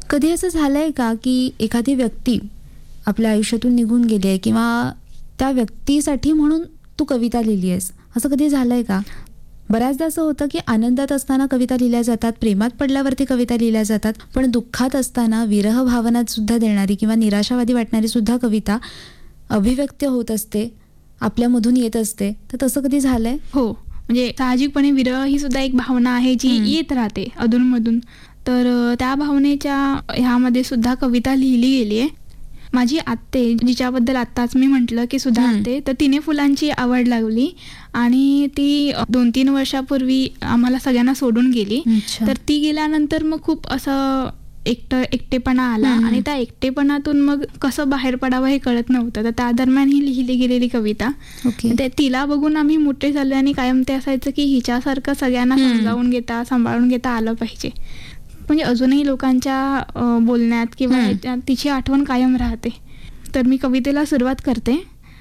कधी असं झालंय का की एखादी व्यक्ती आपल्या आयुष्यातून निघून गेली आहे किंवा त्या व्यक्तीसाठी म्हणून तू कविता लिहिली आहेस, असं कधी झालंय का? बऱ्याचदा असं होतं की आनंदात असताना कविता लिहिल्या जातात, प्रेमात पडल्यावरती कविता लिहिल्या जातात, पण दुःखात असताना विरह भावनात सुद्धा देणारी किंवा निराशावादी वाटणारी सुद्धा कविता अभिव्यक्त होत असते, आपल्यामधून येत असते. तर तसं कधी झालंय? हो, म्हणजे साहजिकपणे विरह ही सुद्धा एक भावना आहे जी येत राहते अधूनमधून. तर त्या भावनेच्या ह्यामध्ये सुद्धा कविता लिहिली गेली आहे. माझी आत्ते, जिच्याबद्दल आत्ताच मी म्हटलं की सुधा आत्ते, तर तिने फुलांची आवड लागली आणि ती 2-3 वर्षापूर्वी आम्हाला सगळ्यांना सोडून गेली. तर ती गेल्यानंतर मग खूप असं एकटेपणा आला आणि त्या एकटेपणातून मग कसं बाहेर पडावं हे कळत नव्हतं. तर त्या दरम्यान ही लिहिली गेलेली कविता. ते तिला बघून आम्ही मोठे झालो आणि कायम ते असायचं की हिच्यासारखं सगळ्यांना समजावून घेता, सांभाळून घेता आलं पाहिजे. म्हणजे अजूनही लोकांच्या बोलण्यात किंवा तिची आठवण कायम राहते. तर मी कवितेला सुरुवात करते.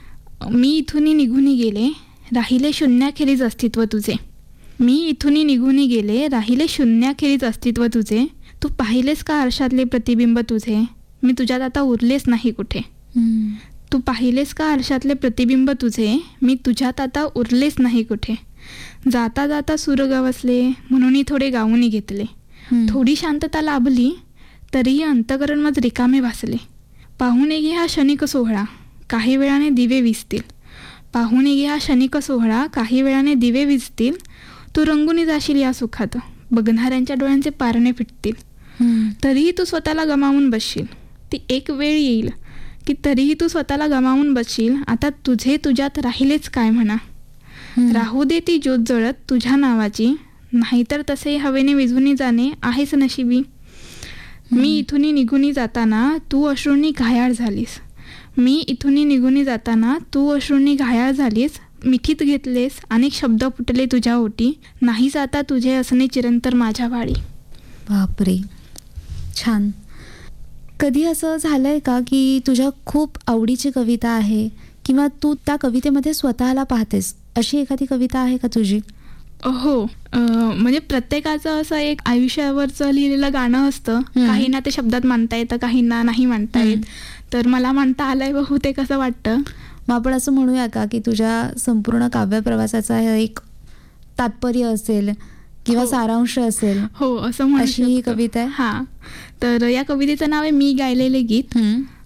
मी इथून निघून गेले, राहिले शून्याखेरीज अस्तित्व तुझे. मी इथून निघून गेले, राहिले शून्याखेरीज अस्तित्व तुझे. तू पाहिलेस का आरशातले प्रतिबिंब तुझे, मी तुझ्यात आता उरलेच नाही कुठे. तू पाहिलेस का आरशातले प्रतिबिंब तुझे, मी तुझ्यात आता उरलेच नाही कुठे. जाता जाता सूर गवसले, म्हणून थोडे गाऊन घेतले. थोडी शांतता लाभली, तरीही अंतःकरण मज रिकामे भासले. पाहून घे हा क्षणिक सोहळा, काही वेळाने दिवे विझतील. पाहून घे हा क्षणिक सोहळा, काही वेळाने दिवे विझतील. तू रंगून जाशील या सुखात, बघणाऱ्यांच्या डोळ्यांचे पारणे फिटतील. तरीही तू स्वतःला गमावून बसशील. ती एक वेळ येईल की तरीही तू स्वतःला गमावून बसशील. आता तुझे तुझ्यात राहिलेच काय म्हणा. राहू दे ती ज्योत जळत तुझ्या नावाची, नाहीतर तसे हवेने विझून जाणे आहेच नशिबी. मी इथून निघून जाताना तू अश्रूंनी घायाळ झालीस. मी इथून निघून जाताना तू अश्रूंनी घायाळ झालीस. मिठीत घेतलेस अनेक शब्द फुटले तुझ्या ओटी, नाही जाता तुझे असणे चिरंतर माझ्या वाळी. बापरे, छान. कधी असं झालंय का की तुझ्या खूप आवडीची कविता आहे किंवा तू त्या कवितेमध्ये स्वतःला पाहतेस, अशी एखादी कविता आहे का तुझी? हो, म्हणजे प्रत्येकाचं असं एक आयुष्यावरचं लिहिलेलं गाणं असतं. काहींना ते शब्दात मांडता येतं, काहींना नाही मांडता येत. तर मला मांडता आलंय बहुतेक असं वाटतं. मग आपण असं म्हणूया का की तुझ्या संपूर्ण काव्यप्रवासाचा एक तात्पर्य असेल किंवा सारांश असेल? हो, असं म्हणू अशी ही शकतो. कविता आहे. हां, तर या कवितेचं नाव आहे मी गायलेले गीत.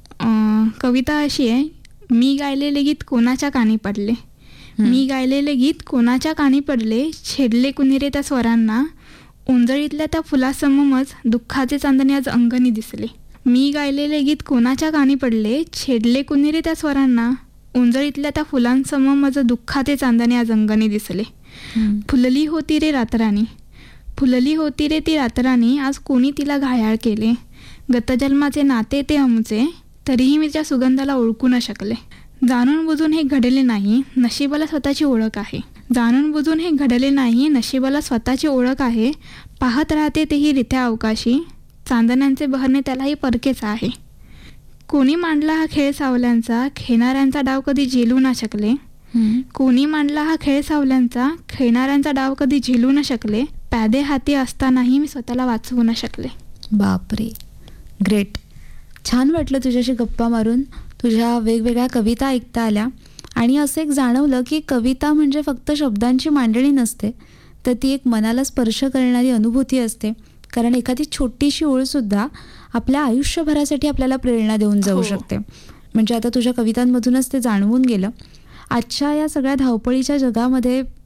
कविता अशी आहे. मी गायलेले गीत कोणाच्या कानी पडले, मी गायलेले गीत कोणाच्या कानी पडले. छेडले कुणी रे त्या स्वरांना, ओंजळीतल्या त्या फुलासममच दुःखाचे चांदणे आज अंगणी दिसले. मी गायलेले गीत कोणाच्या कानी पडले, छेडले कुणी रे त्या स्वरांना, ओंजळीतल्या त्या फुलांसममच दुःखाचे चांदणे आज अंगणी दिसले. फुलली होती रे रातराणी, फुलली होती रे ती रातराणी, आज कोणी तिला घायाळ केले. गतजन्माचे नाते ते आमचे, तरीही मी त्या सुगंधाला ओळखू न शकले. जाणून बुजून हे घडले नाही, नशिबाला स्वतःची ओळख आहे. जाणून बुजून हे घडले नाही, नशिबाला स्वतःची ओळख आहे. पाहत राहते तेही रित्या अवकाशी, चांदण्यांचे बहरणे त्यालाही परकेच आहे. कोणी मांडला हा खेळ सावल्यांचा, खेळणाऱ्यांचा डाव कधी झेलू न शकले. कोणी मांडला हा खेळ सावल्यांचा, खेळणाऱ्यांचा डाव कधी झेलू न शकले. प्यादे हाती असतानाही मी स्वतःला वाचवू न शकले. बापरे, ग्रेट. छान वाटलं तुझ्याशी गप्पा मारून, तुझ्या वेगवेगळ्या कविता ऐकता आल्या आणि असं एक जाणवलं की कविता म्हणजे फक्त शब्दांची मांडणी नसते, तर ती एक मनाला स्पर्श करणारी अनुभूती असते. कारण एखादी छोटीशी ओळसुद्धा आपल्या आयुष्यभरासाठी आपल्याला प्रेरणा देऊन जाऊ शकते. म्हणजे आता तुझ्या कवितांमधूनच ते जाणवून गेलं. आजच्या या सगळ्या धावपळीच्या जगामध्ये